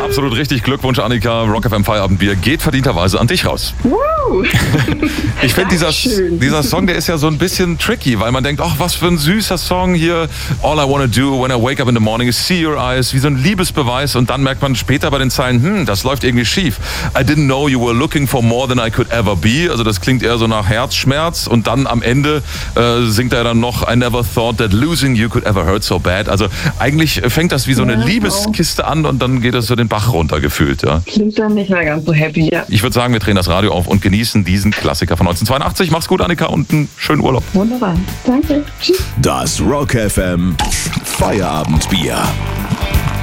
Absolut richtig. Glückwunsch, Annika. Rock FM Feierabendbier geht verdienterweise an dich raus. Ich finde, dieser Song, der ist ja so ein bisschen tricky, weil man denkt, ach, was für ein süßer Song hier. All I wanna do when I wake up in the morning is see your eyes. Wie so ein Liebesbeweis. Und dann merkt man später bei den Zeilen, das läuft irgendwie schief. I didn't know you were looking for more than I could ever be. Also das klingt eher so nach Herzschmerz. Und dann am Ende singt er dann noch, I never thought that losing you could ever hurt so bad. Also eigentlich fängt das wie so eine Liebeskiste an und dann geht es so den Bach runter gefühlt. Ja. Klingt dann nicht mehr ganz so happy, ja. Ich würde sagen, wir drehen das Radio auf und genießen diesen Klassiker von 1982. Mach's gut, Annika, und einen schönen Urlaub. Wunderbar. Danke. Tschüss. Das Rock FM Feierabendbier.